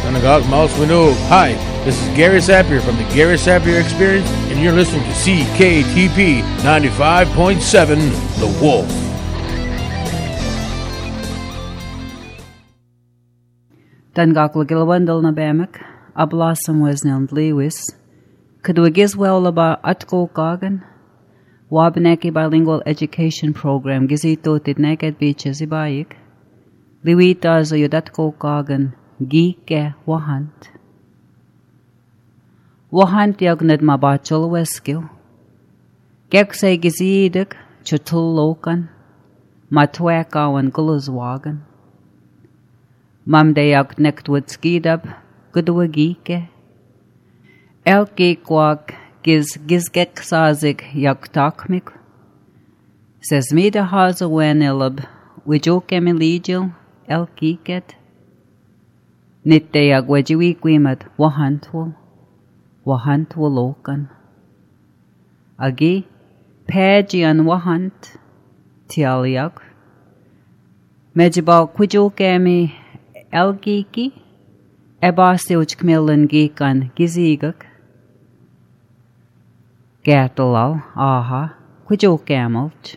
Synagogue Mouse Winnow. Hi, this is Gary Sapir from the Gary Sapir Experience, and you're listening to CKTP 95.7 The Wolf. Dan gakla gilwandal na bemek, a blossom was nil Lewis. Could we giz well about Atko Gagan? Wabaneki bilingual education program gizito tit naked beaches ibayik. Liwita zo yudatko Gagan gike wahant. Wahant yagned mabachol weskil. Gek say gizidik chutul lokan. Matwekawan guluzwagan. Mam de yag nektwud skidab gudwa gike. El gekwag gizgek sazig yag takmik. Says me de haza wen elab wijoke me legil el giket. Nit de yag wejiwi gwimad wahantwul lokan. Agi peji an wahant tialiag. Mejibal kwijoke me el giki. Ebasti uch kmillan gikan gizigak. Gertalal, aha, kwijo gamalt.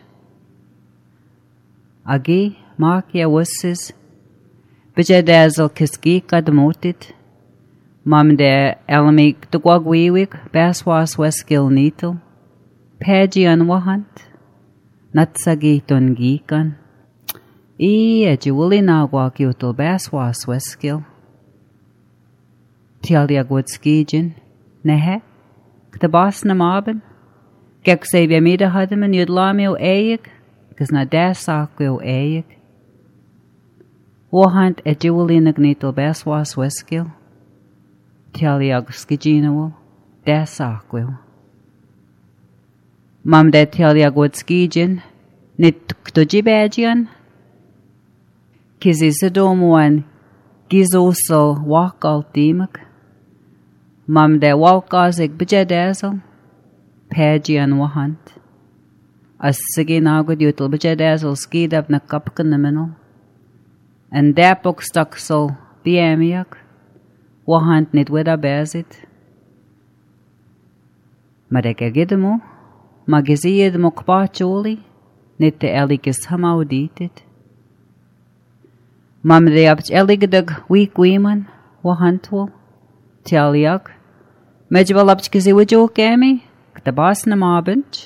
Agi, markia wusses. Bijadezel kiskika demotit. Mam de elamik de gwagwiwik, baswas weskil nitel. Peji an wahant. Natsagitun gikan. Ejuwuli nagwag yutul baswas weskil. Tialdia gwudskijin. Nehe? Ktabas na maben? Gek say bemida hadam and yudlamio eik, cause na dasakio eik. Wahant ejuwuli nagnitul baswas weskil. Tialdia gskijinawul, dasakio. Mam de tialdia gwudskijin, nit ktujibajian. Kizi sadomuan gizoso wakal dimak. Mam de walkazig bijadezel, peji an wahant. As sigi nagud yutul bijadezel skidab na kapkan na minul. And dapok staksol biemiak, wahant nit wida bezit. Madeke gidamu, magiziyid mokbacholi, nit te elikis hamauditit. Mam de abch eligadag weekweeman, wahantwul. Tialiak, mejbal abchkizi wijo kemi, ktabas na mabinch.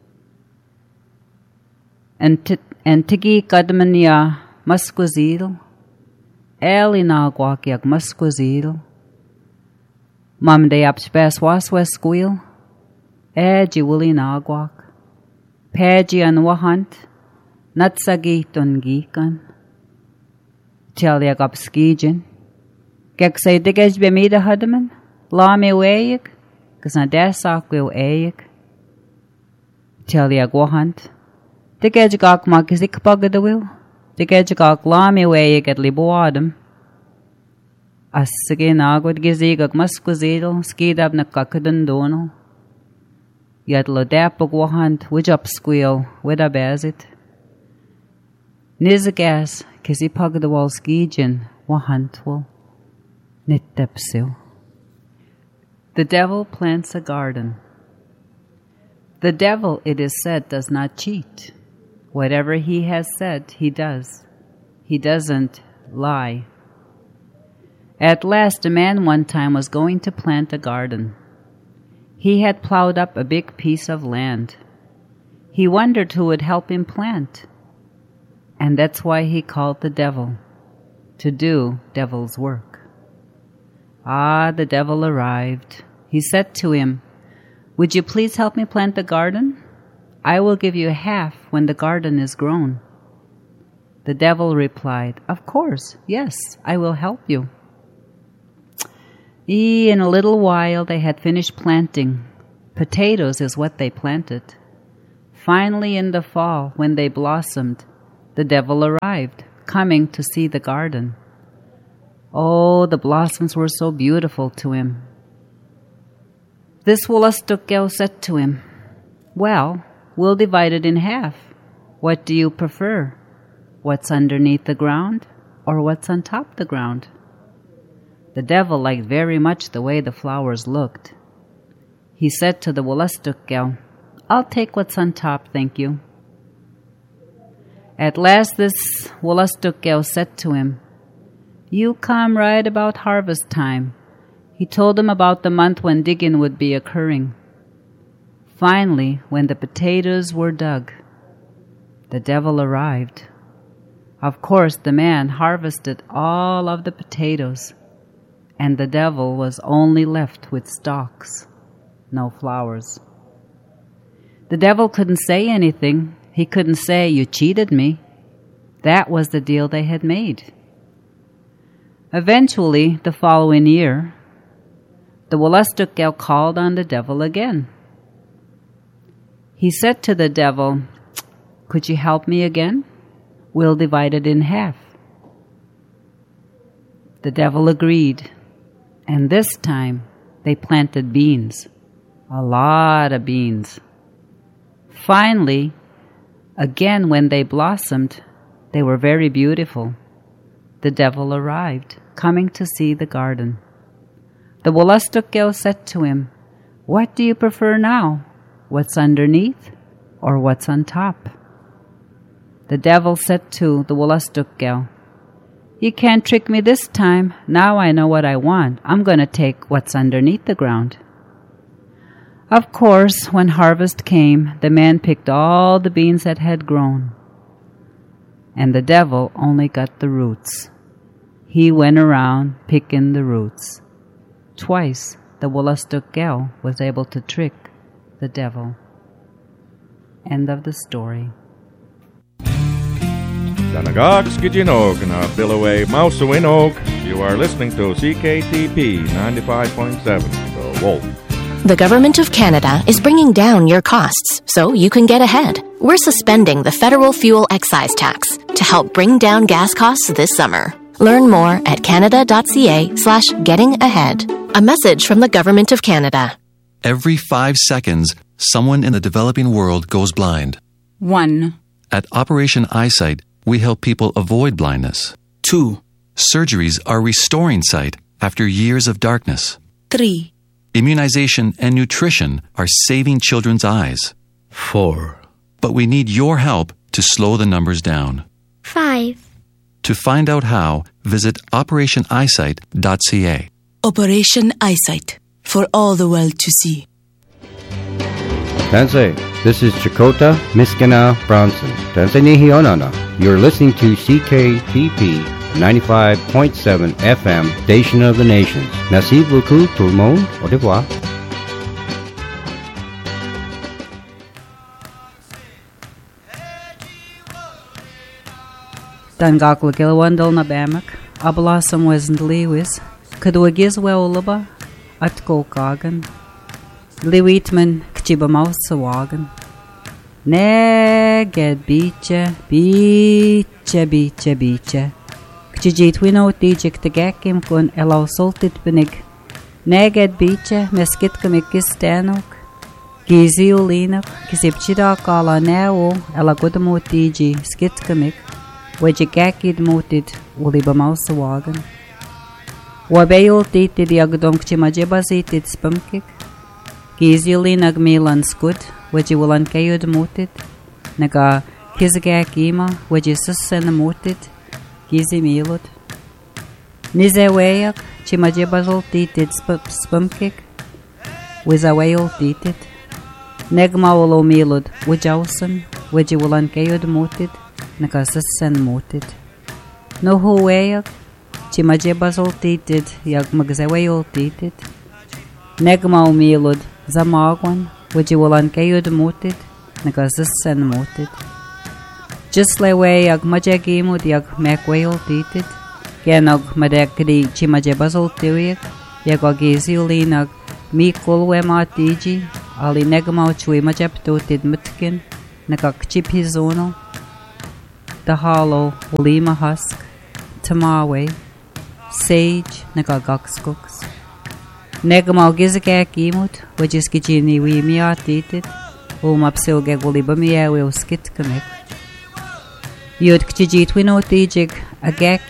And tigi kadmania musquazil, eli nagwakiak musquazil. Mam de abchbas waswesquil, eji wuli nagwak, peji an wahant, natsagi tungikan. Tialiak abskijin. Gek say digej bemida hadaman, la me weik, cause na desak will eik. Tialiak wahant. Digej gak magizik pagadawil, digej gak la me weik at liboadam. As sige nagod gizigag musquazidal, skidab na kakadan donal. Yad lo dapag wahant, wijap squeal, wida bezit. Nizagas, kizi pagadawal skijin, wahantwal. Nittepsil. The devil plants a garden. The devil, it is said, does not cheat. Whatever he has said, he does. He doesn't lie. At last, a man one time was going to plant a garden. He had plowed up a big piece of land. He wondered who would help him plant. And that's why he called the devil, to do devil's work. Ah, the devil arrived. He said to him, "Would you please help me plant the garden? I will give you half when the garden is grown." The devil replied, "Of course, yes, I will help you." In a little while they had finished planting. Potatoes is what they planted. Finally, in the fall, when they blossomed, the devil arrived, coming to see the garden. Oh, the blossoms were so beautiful to him. This Wulastukkel said to him, "Well, we'll divide it in half. What do you prefer? What's underneath the ground or what's on top the ground?" The devil liked very much the way the flowers looked. He said to the Wollastook gal, "I'll take what's on top, thank you." At last this Wollastook gal said to him, "You come right about harvest time." He told him about the month when digging would be occurring. Finally, when the potatoes were dug, the devil arrived. Of course, the man harvested all of the potatoes, and the devil was only left with stalks, no flowers. The devil couldn't say anything. He couldn't say, "You cheated me." That was the deal they had made. Eventually, the following year, the Wollastook gal called on the devil again. He said to the devil, "Could you help me again? We'll divide it in half." The devil agreed, and this time they planted beans, a lot of beans. Finally, again when they blossomed, they were very beautiful. The devil arrived, coming to see the garden. The Wollastook gal said to him, "What do you prefer now? What's underneath or what's on top?" The devil said to the Wollastook gal, "You can't trick me this time. Now I know what I want. I'm going to take what's underneath the ground." Of course, when harvest came, the man picked all the beans that had grown, and the devil only got the roots. He went around picking the roots. Twice the Wollastook gal was able to trick the devil. End of the story. Danagaks Gijinog na Billaway Mausawinog. You are listening to CKTP 95.7, The Wolf. The Government of Canada is bringing down your costs so you can get ahead. We're suspending the federal fuel excise tax to help bring down gas costs this summer. Learn more at canada.ca/gettingahead. A message from the Government of Canada. Every 5 seconds, someone in the developing world goes blind. 1. At Operation Eyesight, we help people avoid blindness. 2. Surgeries are restoring sight after years of darkness. 3. Immunization and nutrition are saving children's eyes. 4. But we need your help to slow the numbers down. 5. To find out how, visit operationeyesight.ca. Operation Eyesight, for all the world to see. Tansei, this is Chakota Miskina Bronson. Tansei Nihi Onana. You're listening to CKTP 95.7 FM, Station of the Nations. Merci beaucoup tout le monde. Au revoir. Dan gakla gilwandal na bamak, abalasam wasn't Lewis, Kadwagiz weolaba, at Golgagan, Lewitman, Kchiba Mouse Sawagan. Neged beache, beache. Kchijit wino dijik the gakim kun elo salted benig. Neged beache, meskit kamikis stanok. Giziolinak, Kisipchidak ala neo, ela godamo diji, skit kamik. Wajigakid moted, Uliba Mouse Wagon. Wabeol dated Yagdonk Chimajibazit Spumkik. Gizioli Nagmelan Scud, Wajiwalan Kayod moted. Naga Kizagak Ima, Wajisus moted. Gizi Melod. Nizewayak, Chimajibazol dated Spumkik. Wizawayol dated. Negmawolo Melod, Wajawson, Wajiwalan Kayod moted. Nakasassan moted. No huwayag, Chimajibazol dated, Yag Magzawayol dated. Negmaw Melod, Zamagwan, Wajiwalan Kayod moted, Nakasassan moted. Just lay Yag Majagimod, Yag Makwayol dated. Ganog Madakri Chimajibazol Tiwik, Yagogiziolinag, Mikulwema Diji, Ali Negmaw Chui Majap doted Mutkin, Nakakchipizono. The hollow, Lima husk, Tamawe, sage, Nagagaxcooks. Negamal gizagak imut, Wajiskijini we miated, Mapsilgag Ulibamia will skit commit. Yud Kjijit winot dijig, a gak